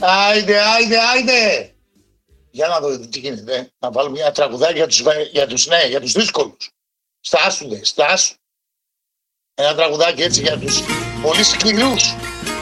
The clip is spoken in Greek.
Άιντε. Για να δω τι γίνεται. Να βάλουμε μια τραγουδάκι για τους δύσκολους. Στάσου. Ένα τραγουδάκι έτσι για τους πολύ σκληρούς.